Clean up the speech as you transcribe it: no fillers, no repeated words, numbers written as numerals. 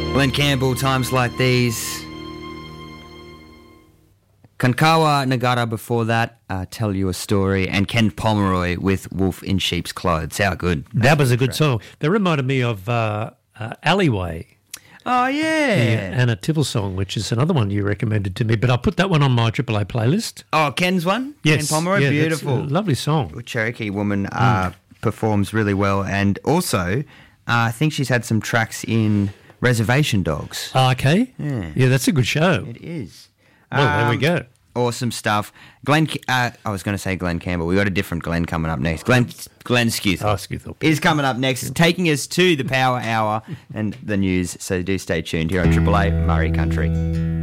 Glenn Campbell, Times Like These. Kankawa Nagata before that, Tell You a Story, and Ken Pomeroy with Wolf in Sheep's Clothes. How good. That was a good song. That reminded me of Alleyway. Oh, yeah. The Anna Tibble song, which is another one you recommended to me, but I put that one on my AAA playlist. Oh, Ken's one? Yes. Ken Pomeroy, yeah, beautiful. That's a lovely song. A Cherokee woman performs really well, and also I think she's had some tracks in Reservation Dogs. Okay. Yeah, that's a good show. It is. Well, there we go. Awesome stuff. I was going to say Glenn Campbell. We got a different Glenn coming up next. Glenn Scuthorpe. Oh, Scuthorpe. Is coming up next, taking us to the Power Hour and the news. So do stay tuned here on Triple A Murray Country.